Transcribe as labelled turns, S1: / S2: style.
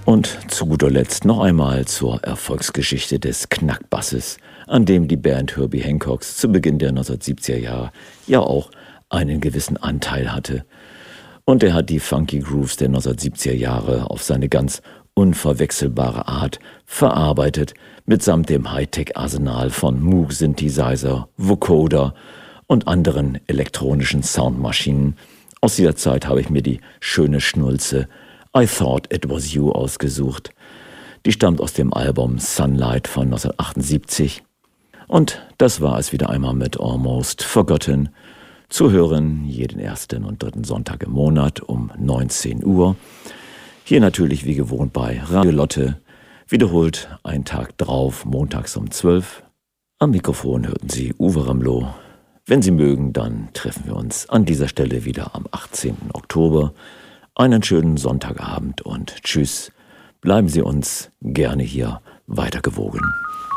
S1: Und zu guter Letzt noch einmal zur Erfolgsgeschichte des Knackbasses, an dem die Band Herbie Hancocks zu Beginn der 1970er Jahre ja auch einen gewissen Anteil hatte. Und er hat die Funky Grooves der 1970er Jahre auf seine ganz unverwechselbare Art verarbeitet, mitsamt dem Hightech-Arsenal von Moog-Synthesizer, Vocoder und anderen elektronischen Soundmaschinen. Aus dieser Zeit habe ich mir die schöne Schnulze I Thought It Was You ausgesucht. Die stammt aus dem Album Sunlight von 1978. Und das war es wieder einmal mit Almost Forgotten. Zu hören jeden ersten und dritten Sonntag im Monat um 19 Uhr. Hier natürlich wie gewohnt bei Radio Lotte. Wiederholt einen Tag drauf, montags um 12. Am Mikrofon hörten Sie Uwe Ramlow. Wenn Sie mögen, dann treffen wir uns an dieser Stelle wieder am 18. Oktober. Einen schönen Sonntagabend und tschüss. Bleiben Sie uns gerne hier weiter gewogen.